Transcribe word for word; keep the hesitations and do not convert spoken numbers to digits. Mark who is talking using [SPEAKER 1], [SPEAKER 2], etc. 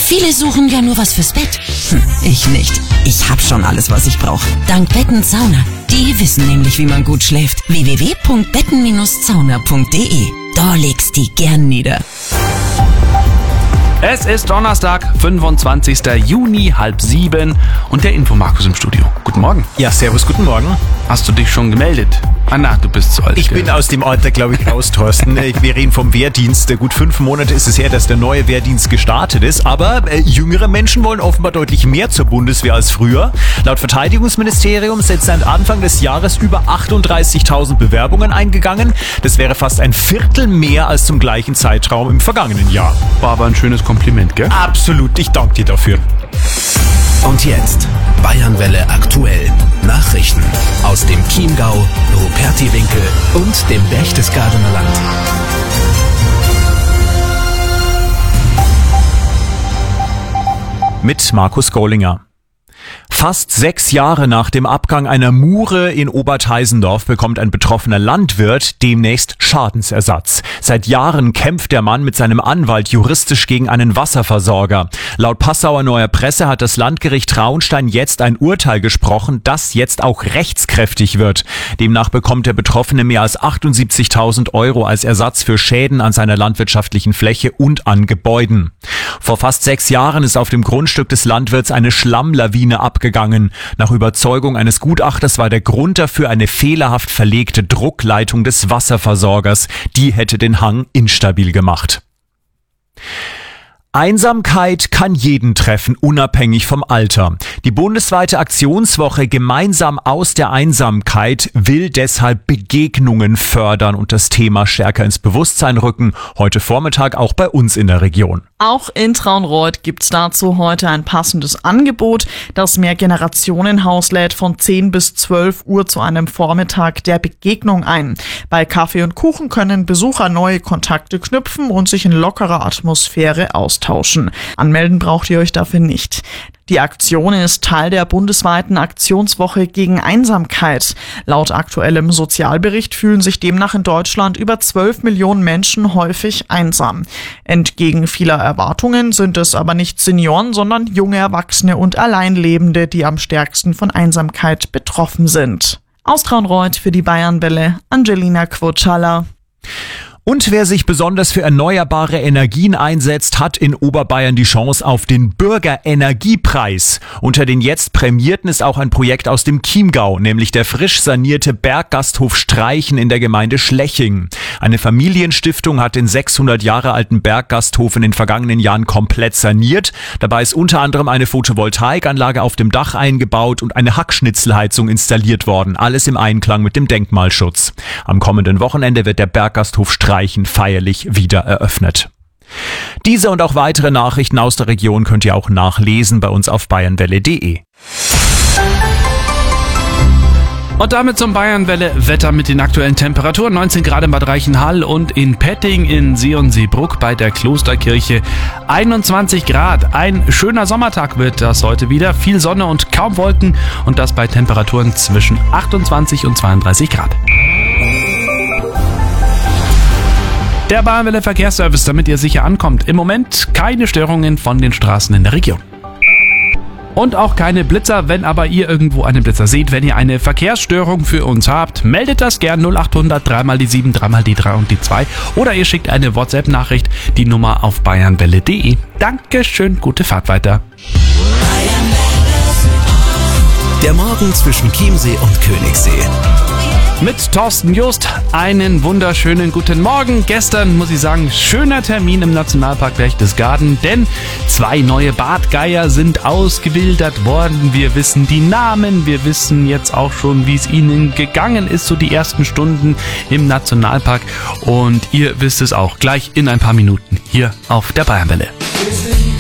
[SPEAKER 1] Viele suchen ja nur was fürs Bett. Hm, ich nicht. Ich hab schon alles, was ich brauche. Dank Betten-Sauna. Die wissen nämlich, wie man gut schläft. w w w punkt betten Bindestrich sauna punkt d e. Da legst die gern nieder.
[SPEAKER 2] Es ist Donnerstag, fünfundzwanzigster Juni, halb sieben und der Infomarkus im Studio. Guten Morgen.
[SPEAKER 3] Ja, servus, guten Morgen.
[SPEAKER 2] Hast du dich schon gemeldet? Ah na, du bist zu alt.
[SPEAKER 3] Ich bin aus dem Alter, glaube ich, raus, Thorsten. Wir reden vom Wehrdienst. Gut fünf Monate ist es her, dass der neue Wehrdienst gestartet ist. Aber äh, jüngere Menschen wollen offenbar deutlich mehr zur Bundeswehr als früher. Laut Verteidigungsministerium sind seit Anfang des Jahres über achtunddreißigtausend Bewerbungen eingegangen. Das wäre fast ein Viertel mehr als zum gleichen Zeitraum im vergangenen Jahr.
[SPEAKER 2] War aber ein schönes Kompliment, gell?
[SPEAKER 3] Absolut, ich danke dir dafür.
[SPEAKER 4] Und jetzt Bayernwelle aktuell. Nachrichten aus dem Chiemgau, Rupertiwinkel und dem Berchtesgadener Land.
[SPEAKER 3] Mit Markus Gollinger. Fast sechs Jahre nach dem Abgang einer Mure in Oberteisendorf bekommt ein betroffener Landwirt demnächst Schadensersatz. Seit Jahren kämpft der Mann mit seinem Anwalt juristisch gegen einen Wasserversorger. Laut Passauer Neuer Presse hat das Landgericht Traunstein jetzt ein Urteil gesprochen, das jetzt auch rechtskräftig wird. Demnach bekommt der Betroffene mehr als achtundsiebzigtausend Euro als Ersatz für Schäden an seiner landwirtschaftlichen Fläche und an Gebäuden. Vor fast sechs Jahren ist auf dem Grundstück des Landwirts eine Schlammlawine abgegangen. Nach Überzeugung eines Gutachters war der Grund dafür eine fehlerhaft verlegte Druckleitung des Wasserversorgers. Die hätte den Hang instabil gemacht. Einsamkeit kann jeden treffen, unabhängig vom Alter. Die bundesweite Aktionswoche Gemeinsam aus der Einsamkeit will deshalb Begegnungen fördern und das Thema stärker ins Bewusstsein rücken. Heute Vormittag auch bei uns in der Region.
[SPEAKER 5] Auch in Traunreut gibt's dazu heute ein passendes Angebot. Das Mehrgenerationenhaus lädt von zehn bis zwölf Uhr zu einem Vormittag der Begegnung ein. Bei Kaffee und Kuchen können Besucher neue Kontakte knüpfen und sich in lockerer Atmosphäre austauschen. Anmelden braucht ihr euch dafür nicht. Die Aktion ist Teil der bundesweiten Aktionswoche gegen Einsamkeit. Laut aktuellem Sozialbericht fühlen sich demnach in Deutschland über zwölf Millionen Menschen häufig einsam. Entgegen vieler Erwartungen sind es aber nicht Senioren, sondern junge Erwachsene und Alleinlebende, die am stärksten von Einsamkeit betroffen sind. Aus Traunreut für die Bayernwelle, Angelina Quotschala.
[SPEAKER 3] Und wer sich besonders für erneuerbare Energien einsetzt, hat in Oberbayern die Chance auf den Bürgerenergiepreis. Unter den jetzt Prämierten ist auch ein Projekt aus dem Chiemgau, nämlich der frisch sanierte Berggasthof Streichen in der Gemeinde Schleching. Eine Familienstiftung hat den sechshundert Jahre alten Berggasthof in den vergangenen Jahren komplett saniert. Dabei ist unter anderem eine Photovoltaikanlage auf dem Dach eingebaut und eine Hackschnitzelheizung installiert worden. Alles im Einklang mit dem Denkmalschutz. Am kommenden Wochenende wird der Berggasthof Streichen feierlich wieder eröffnet. Diese und auch weitere Nachrichten aus der Region könnt ihr auch nachlesen bei uns auf bayernwelle punkt de.
[SPEAKER 2] Und damit zum Bayernwelle-Wetter mit den aktuellen Temperaturen. neunzehn Grad in Bad Reichenhall und in Petting in Sion-Seebruck bei der Klosterkirche. einundzwanzig Grad. Ein schöner Sommertag wird das heute wieder. Viel Sonne und kaum Wolken und das bei Temperaturen zwischen achtundzwanzig und zweiunddreißig Grad. Der Bayernwelle Verkehrsservice, damit ihr sicher ankommt. Im Moment keine Störungen von den Straßen in der Region. Und auch keine Blitzer, wenn aber ihr irgendwo einen Blitzer seht. Wenn ihr eine Verkehrsstörung für uns habt, meldet das gern null achthundert drei mal die sieben, drei mal die drei und die zwei. Oder ihr schickt eine WhatsApp-Nachricht, die Nummer auf bayernwelle punkt de. Dankeschön, gute Fahrt weiter.
[SPEAKER 4] Der Morgen zwischen Chiemsee und Königssee.
[SPEAKER 2] Mit Thorsten Just einen wunderschönen guten Morgen. Gestern, muss ich sagen, schöner Termin im Nationalpark Berchtesgaden, denn zwei neue Bartgeier sind ausgewildert worden. Wir wissen die Namen, wir wissen jetzt auch schon, wie es ihnen gegangen ist, so die ersten Stunden im Nationalpark. Und ihr wisst es auch gleich in ein paar Minuten hier auf der Bayernwelle.